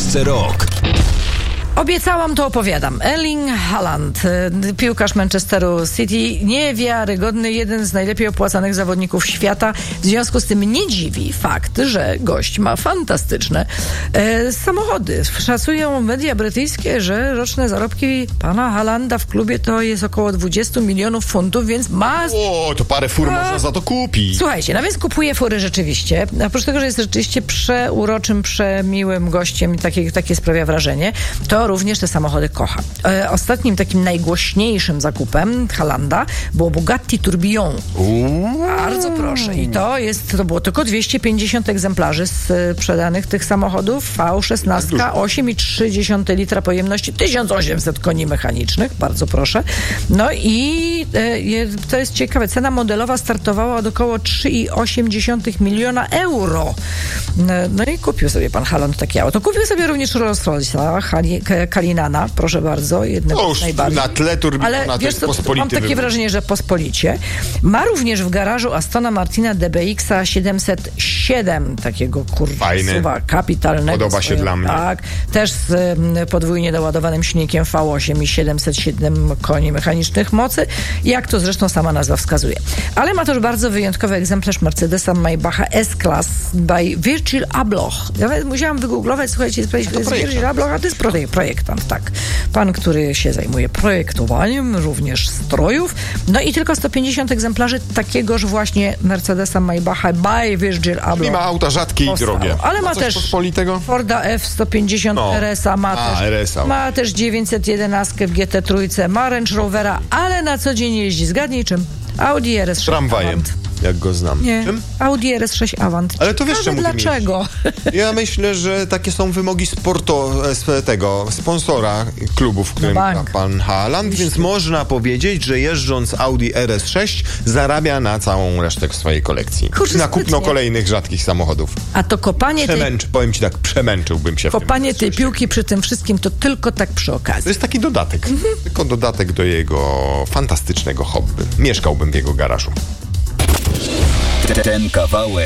Polsce Rock. Obiecałam, to opowiadam. Erling Haaland, piłkarz Manchesteru City, niewiarygodny, jeden z najlepiej opłacanych zawodników świata. W związku z tym nie dziwi fakt, że gość ma fantastyczne samochody. Szacują media brytyjskie, że roczne zarobki pana Haalanda w klubie to jest około 20 milionów funtów, więc ma... O, to parę fur można za to kupić. Słuchajcie, no więc kupuje fury rzeczywiście. Oprócz tego, że jest rzeczywiście przeuroczym, przemiłym gościem i takie sprawia wrażenie, to również te samochody kocha. Ostatnim takim najgłośniejszym zakupem Haalanda było Bugatti Tourbillon. Bardzo proszę. I to było tylko 250 egzemplarzy sprzedanych tych samochodów. V16, 8,3 litra pojemności, 1800 koni mechanicznych. Bardzo proszę. No i to jest ciekawe. Cena modelowa startowała od około 3,8 miliona euro. No i kupił sobie pan Haaland takie auto. Kupił sobie również Rolls Royce'a Calinana, proszę bardzo, jednego z najbardziej. Na tle Tourbillona. Ale wiesz co, mam takie wrażenie, że pospolicie. Ma również w garażu Astona Martina DBX-a 707, takiego suwa kapitalnego. Podoba się dla mnie. Tak, też z podwójnie doładowanym silnikiem V8 i 707 koni mechanicznych mocy, jak to zresztą sama nazwa wskazuje. Ale ma też bardzo wyjątkowy egzemplarz Mercedesa Maybacha S-Class by Virgil Abloh. Ja musiałam wygooglować, słuchajcie, to jest Virgil Abloh, a to jest projektant, tak. Pan, który się zajmuje projektowaniem, również strojów. No i tylko 150 egzemplarzy takiegoż właśnie Mercedesa Maybacha by Virgil Abloh. Czyli ma auta rzadkie i drogie. Ale ma też pospolitego? Forda F-150 RS-a, ma też 911 w GT3, ma Range Rovera, ale na co dzień jeździ, zgadnij czym? Audi RS6 Tramwajem. Avant. Jak go znam. Nie. Czym? Audi RS6 Avant. Ale to wiesz, czemu dlaczego? Ja myślę, że takie są wymogi sponsora klubu, w którym gra pan Haaland, więc można powiedzieć, że jeżdżąc Audi RS6 zarabia na całą resztę swojej kolekcji. Na kupno kolejnych rzadkich samochodów. A to kopanie powiem ci tak, przemęczyłbym się kopanie tej piłki przy tym wszystkim to tylko tak przy okazji. To jest taki dodatek. Tylko dodatek do jego fantastycznego hobby. Mieszkałbym w jego garażu. Ten kawałek